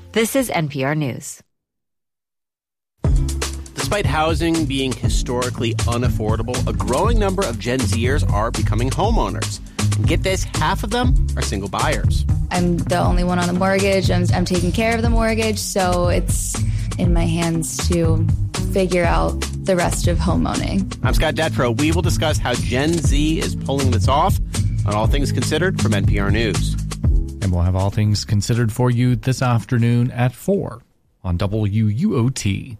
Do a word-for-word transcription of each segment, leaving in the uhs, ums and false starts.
This is N P R News. Despite housing being historically unaffordable, a growing number of Gen Zers are becoming homeowners. And get this, half of them are single buyers. I'm the only one on the mortgage. I'm, I'm taking care of the mortgage, so it's in my hands to figure out the rest of homeowning. I'm Scott Detrow. We will discuss how Gen Z is pulling this off on All Things Considered from N P R News. And we'll have All Things Considered for you this afternoon at four on W U O T.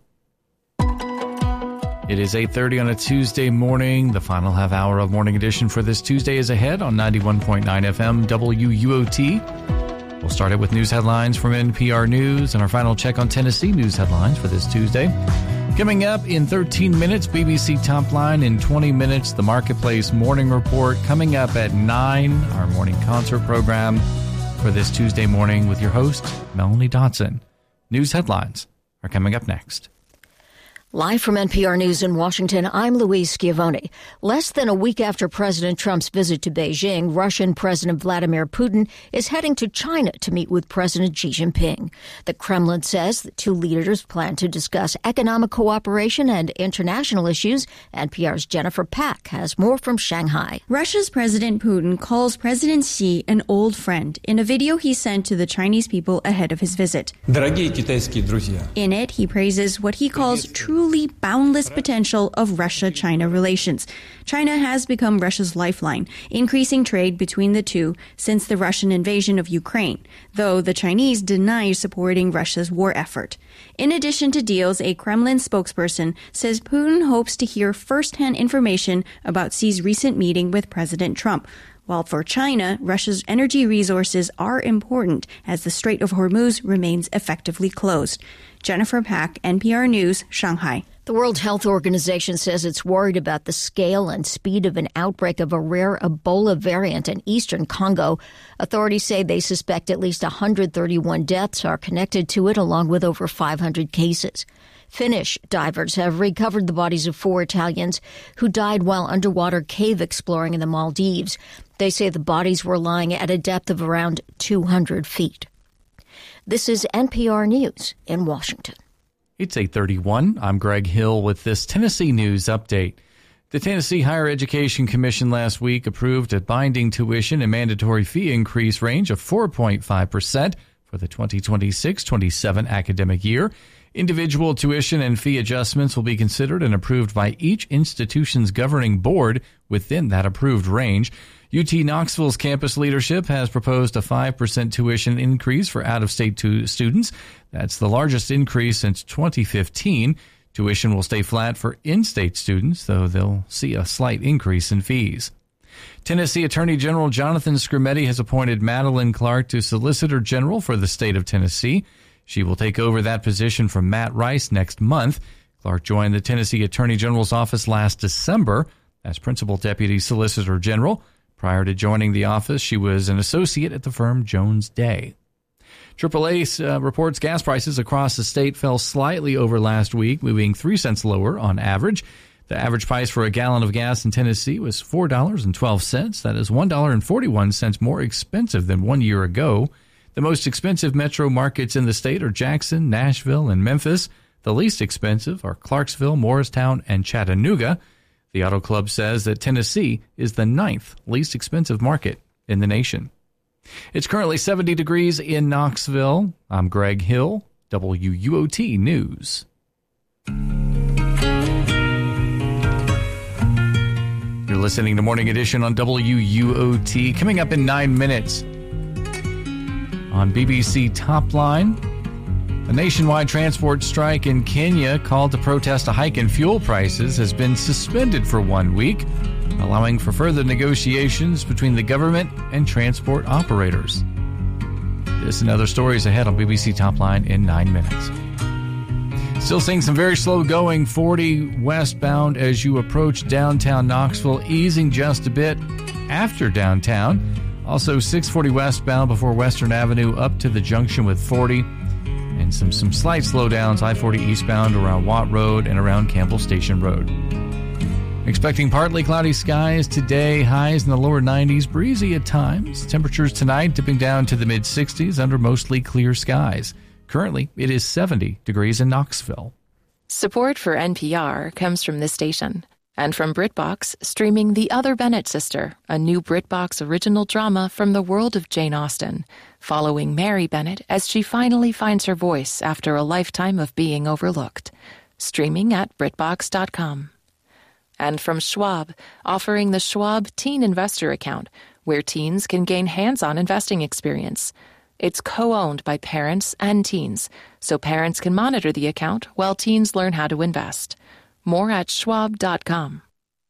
It is eight thirty on a Tuesday morning. The final half hour of Morning Edition for this Tuesday is ahead on ninety-one point nine F M W U O T. We'll start it with news headlines from N P R News and our final check on Tennessee news headlines for this Tuesday. Coming up in thirteen minutes, B B C Top Line. In twenty minutes, the Marketplace Morning Report. Coming up at nine, our morning concert program for this Tuesday morning with your host, Melanie Dodson. News headlines are coming up next. Live from N P R News in Washington, I'm Louise Schiavone. Less than a week after President Trump's visit to Beijing, Russian President Vladimir Putin is heading to China to meet with President Xi Jinping. The Kremlin says the two leaders plan to discuss economic cooperation and international issues. N P R's Jennifer Pack has more from Shanghai. Russia's President Putin calls President Xi an old friend in a video he sent to the Chinese people ahead of his visit. Дорогие китайские друзья. In it, he praises what he calls true truly boundless potential of Russia-China relations. China has become Russia's lifeline, increasing trade between the two since the Russian invasion of Ukraine, though the Chinese deny supporting Russia's war effort. In addition to deals, a Kremlin spokesperson says Putin hopes to hear first-hand information about Xi's recent meeting with President Trump. While for China, Russia's energy resources are important as the Strait of Hormuz remains effectively closed. Jennifer Pack, N P R News, Shanghai. The World Health Organization says it's worried about the scale and speed of an outbreak of a rare Ebola variant in eastern Congo. Authorities say they suspect at least one hundred thirty-one deaths are connected to it, along with over five hundred cases. Finnish divers have recovered the bodies of four Italians who died while underwater cave exploring in the Maldives. They say the bodies were lying at a depth of around two hundred feet. This is N P R News in Washington. It's eight thirty-one. I'm Greg Hill with this Tennessee News Update. The Tennessee Higher Education Commission last week approved a binding tuition and mandatory fee increase range of four point five percent for the twenty twenty-six twenty-seven academic year. Individual tuition and fee adjustments will be considered and approved by each institution's governing board within that approved range. U T Knoxville's campus leadership has proposed a five percent tuition increase for out-of-state tu- students. That's the largest increase since twenty fifteen. Tuition will stay flat for in-state students, though they'll see a slight increase in fees. Tennessee Attorney General Jonathan Skrmetti has appointed Madeline Clark to Solicitor General for the state of Tennessee. She will take over that position from Matt Rice next month. Clark joined the Tennessee Attorney General's office last December as Principal Deputy Solicitor General. Prior to joining the office, she was an associate at the firm Jones Day. triple A uh, reports gas prices across the state fell slightly over last week, moving three cents lower on average. The average price for a gallon of gas in Tennessee was four dollars and twelve cents. That is one dollar and forty-one cents more expensive than one year ago. The most expensive metro markets in the state are Jackson, Nashville, and Memphis. The least expensive are Clarksville, Morristown, and Chattanooga. The Auto Club says that Tennessee is the ninth least expensive market in the nation. It's currently seventy degrees in Knoxville. I'm Greg Hill, W U O T News. You're listening to Morning Edition on W U O T. Coming up in nine minutes on B B C Top Line. A nationwide transport strike in Kenya called to protest a hike in fuel prices has been suspended for one week, allowing for further negotiations between the government and transport operators. This and other stories ahead on B B C Top Line in nine minutes. Still seeing some very slow going, forty westbound as you approach downtown Knoxville, easing just a bit after downtown. Also six forty westbound before Western Avenue up to the junction with forty. And some, some slight slowdowns, I forty eastbound around Watt Road and around Campbell Station Road. Expecting partly cloudy skies today, highs in the lower nineties, breezy at times. Temperatures tonight dipping down to the mid-sixties under mostly clear skies. Currently, it is seventy degrees in Knoxville. Support for N P R comes from this station and from BritBox, streaming The Other Bennett Sister, a new BritBox original drama from the world of Jane Austen, following Mary Bennett as she finally finds her voice after a lifetime of being overlooked. Streaming at BritBox dot com. And from Schwab, offering the Schwab Teen Investor Account, where teens can gain hands-on investing experience. It's co-owned by parents and teens, so parents can monitor the account while teens learn how to invest. More at schwab dot com.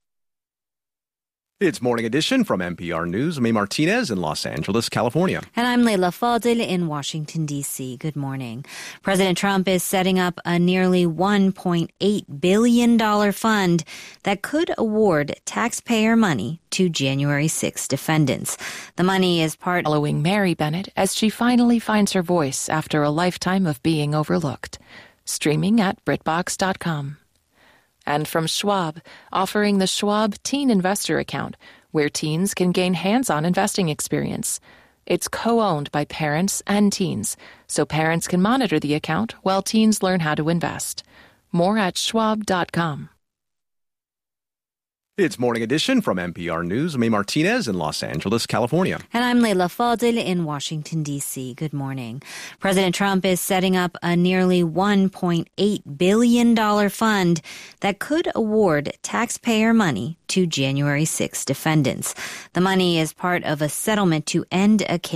It's Morning Edition from N P R News. I'm A. Martinez in Los Angeles, California. And I'm Leila Fadil in Washington, D C. Good morning. President Trump is setting up a nearly one point eight billion dollars fund that could award taxpayer money to January sixth defendants. The money is part following Mary Bennett as she finally finds her voice after a lifetime of being overlooked. Streaming at BritBox dot com. And from Schwab, offering the Schwab Teen Investor Account, where teens can gain hands-on investing experience. It's co-owned by parents and teens, so parents can monitor the account while teens learn how to invest. More at schwab dot com. It's Morning Edition from N P R News. I'm A. Martinez in Los Angeles, California. And I'm Leila Fadil in Washington, D C. Good morning. President Trump is setting up a nearly one point eight billion dollars fund that could award taxpayer money to January sixth defendants. The money is part of a settlement to end a case